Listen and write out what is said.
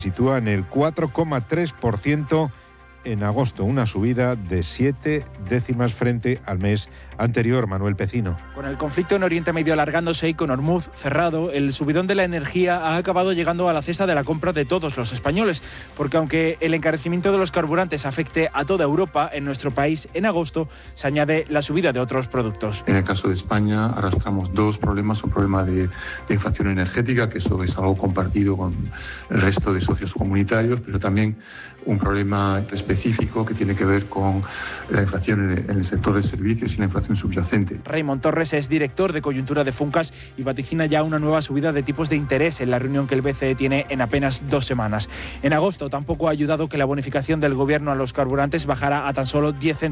sitúa en el 4,3% en agosto, una subida de 7 décimas frente al mes anterior. Manuel Pecino. Con el conflicto en Oriente Medio alargándose y con Hormuz cerrado, el subidón de la energía ha acabado llegando a la cesta de la compra de todos los españoles, porque aunque el encarecimiento de los carburantes afecte a toda Europa, en nuestro país en agosto se añade la subida de otros productos. En el caso de España arrastramos dos problemas, un problema de inflación energética, que eso es algo compartido con el resto de socios comunitarios, pero también un problema específico que tiene que ver con la inflación en el sector de servicios y la inflación subyacente. Raymond Torres es director de coyuntura de Funcas y vaticina ya una nueva subida de tipos de interés en la reunión que el BCE tiene en apenas 2 semanas. En agosto tampoco ha ayudado que la bonificación del gobierno a los carburantes bajara a tan solo 10 céntimos